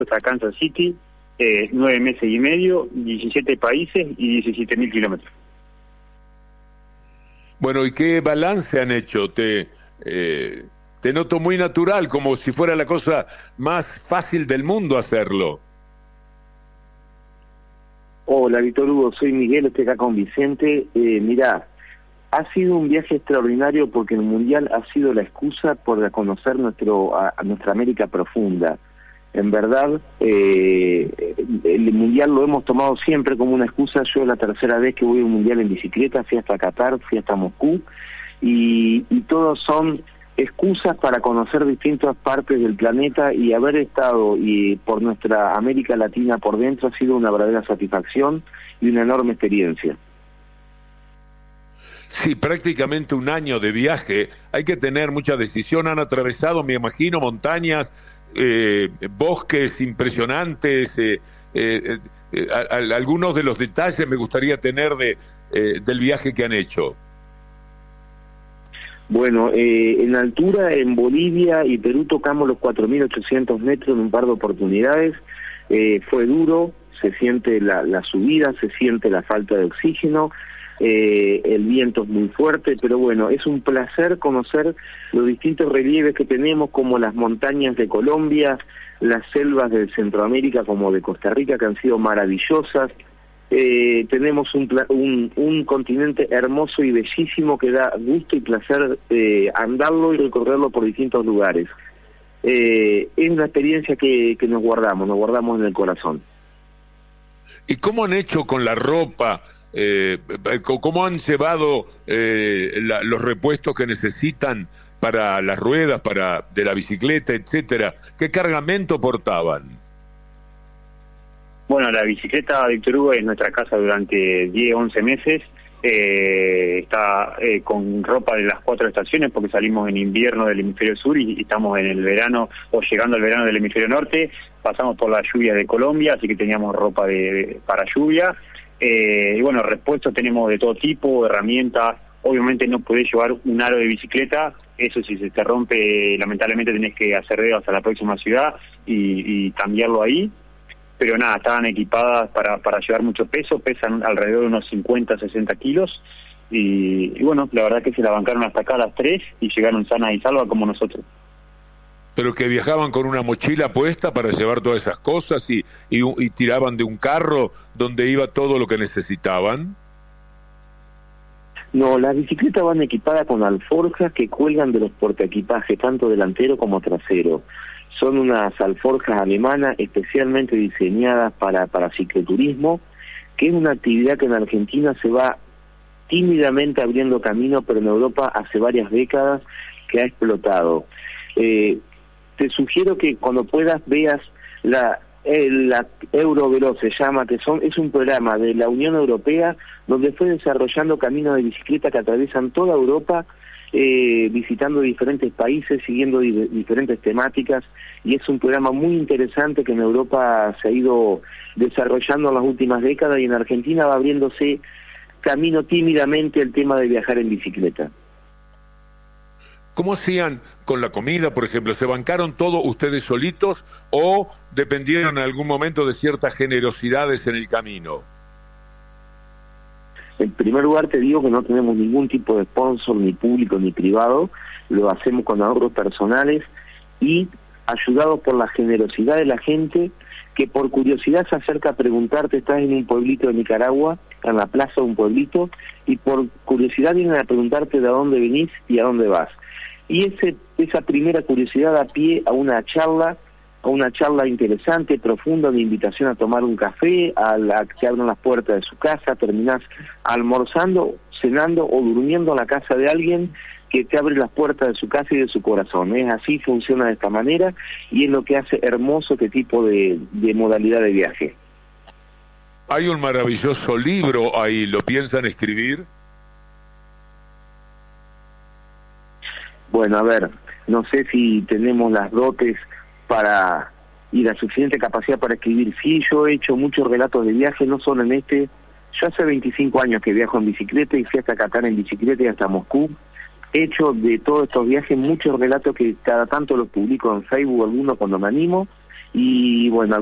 hasta Kansas City, 9 meses y medio, 17 países y 17.000 kilómetros. Bueno, ¿y qué balance han hecho? Te noto muy natural, como si fuera la cosa más fácil del mundo hacerlo. Hola, Víctor Hugo, soy Miguel, estoy acá con Vicente. Mirá, ha sido un viaje extraordinario porque el Mundial ha sido la excusa por conocer nuestra América profunda. En verdad, el Mundial lo hemos tomado siempre como una excusa. Yo es la tercera vez que voy a un Mundial en bicicleta, fui hasta Qatar, fui hasta Moscú, y todos son excusas para conocer distintas partes del planeta, y haber estado por nuestra América Latina por dentro ha sido una verdadera satisfacción y una enorme experiencia. Sí, prácticamente un año de viaje. Hay que tener mucha decisión. Han atravesado, me imagino, montañas, bosques impresionantes. Algunos de los detalles me gustaría tener del viaje que han hecho. Bueno, en altura, en Bolivia y Perú tocamos los 4.800 metros en un par de oportunidades. Fue duro, se siente la subida, se siente la falta de oxígeno, el viento es muy fuerte, pero bueno, es un placer conocer los distintos relieves que tenemos, como las montañas de Colombia, las selvas de Centroamérica como de Costa Rica, que han sido maravillosas. Tenemos un continente hermoso y bellísimo que da gusto y placer andarlo y recorrerlo por distintos lugares. Es una experiencia que nos guardamos en el corazón. ¿Y cómo han hecho con la ropa? ¿Cómo han llevado los repuestos que necesitan para las ruedas, de la bicicleta, etcétera? ¿Qué cargamento portaban? Bueno, la bicicleta, Víctor Hugo, es nuestra casa durante 10, 11 meses. Está con ropa de las 4 estaciones, porque salimos en invierno del hemisferio sur y estamos en el verano, o llegando al verano del hemisferio norte. Pasamos por las lluvias de Colombia, así que teníamos ropa para lluvia. Y bueno, repuestos tenemos de todo tipo, herramientas. Obviamente no podés llevar un aro de bicicleta, eso si se te rompe, lamentablemente tenés que hacer dedo hasta la próxima ciudad y cambiarlo ahí. Pero nada, estaban equipadas para llevar mucho peso, pesan alrededor de unos 50, 60 kilos, y bueno, la verdad que se la bancaron hasta acá a las 3 y llegaron sanas y salvas como nosotros. Pero que viajaban con una mochila puesta para llevar todas esas cosas y tiraban de un carro donde iba todo lo que necesitaban. No, las bicicletas van equipadas con alforjas que cuelgan de los portaequipajes, tanto delantero como trasero. Son unas alforjas alemanas especialmente diseñadas para cicloturismo, que es una actividad que en Argentina se va tímidamente abriendo camino, pero en Europa hace varias décadas que ha explotado. Te sugiero que cuando puedas veas la Euroveloz, se llama, es un programa de la Unión Europea donde fue desarrollando caminos de bicicleta que atraviesan toda Europa, visitando diferentes países, siguiendo diferentes temáticas, y es un programa muy interesante que en Europa se ha ido desarrollando en las últimas décadas, y en Argentina va abriéndose camino tímidamente el tema de viajar en bicicleta. ¿Cómo hacían con la comida, por ejemplo? ¿Se bancaron todo ustedes solitos o dependieron en algún momento de ciertas generosidades en el camino? En primer lugar te digo que no tenemos ningún tipo de sponsor, ni público ni privado, lo hacemos con ahorros personales y ayudados por la generosidad de la gente que por curiosidad se acerca a preguntarte, estás en un pueblito de Nicaragua, en la plaza de un pueblito, y por curiosidad vienen a preguntarte de dónde venís y a dónde vas. Y esa primera curiosidad da pie a una charla interesante, profunda, una invitación a tomar un café, a que abran las puertas de su casa, terminás almorzando, cenando o durmiendo en la casa de alguien que te abre las puertas de su casa y de su corazón. Es así, funciona de esta manera, y es lo que hace hermoso este tipo de modalidad de viaje. Hay un maravilloso libro ahí, ¿lo piensan escribir? Bueno, a ver, no sé si tenemos las dotes y la suficiente capacidad para escribir. Sí, yo he hecho muchos relatos de viaje, no solo en este. Yo hace 25 años que viajo en bicicleta y fui hasta Qatar en bicicleta y hasta Moscú. He hecho de todos estos viajes muchos relatos que cada tanto los publico en Facebook, algunos cuando me animo, y bueno,